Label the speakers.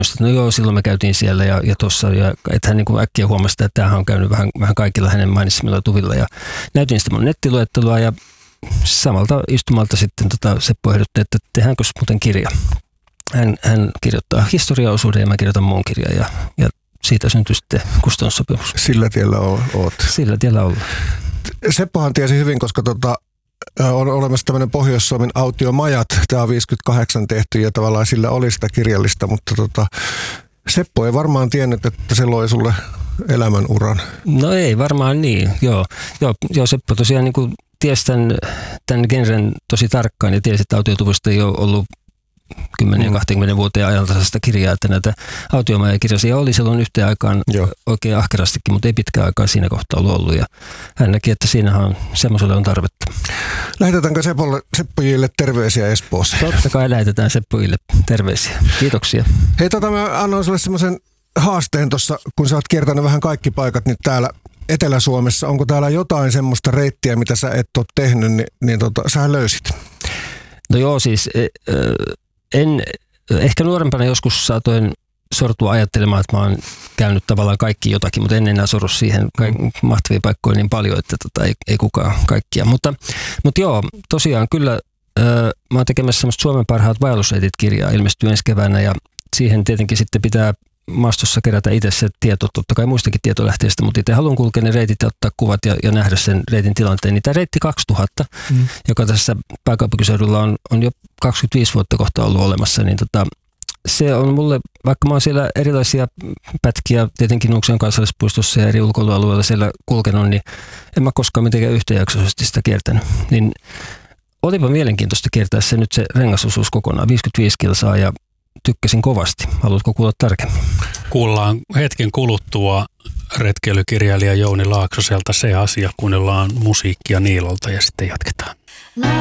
Speaker 1: No joo, silloin me käytiin siellä ja tuossa, ja että hän niin kuin äkkiä huomasi, että tämähän on käynyt vähän kaikilla hänen mainitsemilla tuvilla. Ja näytin sitä mun nettiluettelua ja samalta istumalta sitten Seppo ehdotti, että tehdäänkö muuten kirja. Hän kirjoittaa historiaosuuden ja mä kirjoitan muun kirjan ja siitä syntyi sitten kustannussopimus.
Speaker 2: Sillä tiellä oot.
Speaker 1: Sillä tiellä ollaan.
Speaker 2: Seppohan tiesi hyvin, koska on olemassa tämmöinen Pohjois-Suomen autiomajat. Tämä on 58 tehty ja tavallaan sillä oli sitä kirjallista, mutta Seppo ei varmaan tiennyt, että se loi sulle elämänuran.
Speaker 1: No ei varmaan niin, joo Seppo tosiaan niin kuin tiesi tämän genren tosi tarkkaan ja tiesi, että autiotuvusta ei ole ollut 10-20 vuoteen ajalta kirjaa, että näitä autiomajakirjaisia oli silloin yhteen aikaan oikein ahkerastikin, mutta ei pitkään aikaa siinä kohtaa ollut. Ja hän näki, että siinähän semmoiselle on tarvetta.
Speaker 2: Lähetetäänkö Seppojille terveisiä Espoossa?
Speaker 1: Totta kai lähetetään Seppojille terveisiä. Kiitoksia.
Speaker 2: Hei, mä annoin sulle semmoisen haasteen tuossa, kun sä oot kiertänyt vähän kaikki paikat nyt täällä Etelä-Suomessa. Onko täällä jotain semmoista reittiä, mitä sä et ole tehnyt, niin sä löysit?
Speaker 1: No joo, siis ehkä nuorempana joskus saatoin sortua ajattelemaan, että mä oon käynyt tavallaan kaikki jotakin, mutta en enää sorru siihen mahtavia paikkoja niin paljon, että ei kukaan kaikkia. Mutta joo, tosiaan kyllä mä oon tekemässä semmoista Suomen parhaat vaellusreitit-kirjaa, ilmestyy ensi keväänä ja siihen tietenkin sitten pitää maastossa kerätä itse se tieto, totta kai muistakin tietolähteistä, mutta itse haluan kulkea ne reitit ja ottaa kuvat ja nähdä sen reitin tilanteen. Niin tämä reitti 2000, joka tässä pääkaupunkiseudulla on jo 25 vuotta kohta ollut olemassa, niin se on mulle, vaikka mä oon siellä erilaisia pätkiä, tietenkin Nuuksion kansallispuistossa ja eri ulkoilualueilla siellä kulkenut, niin en mä koskaan mitenkään yhtäjaksoisesti sitä kiertänyt. Niin olipa mielenkiintoista kiertää se nyt se rengasosuus kokonaan, 55 kilsaa ja tykkäsin kovasti. Haluatko kuulla tarkemmin?
Speaker 3: Kuullaan hetken kuluttua retkeilykirjailija Jouni Laaksoselta se asia, kuunnellaan musiikkia Niilolta ja sitten jatketaan.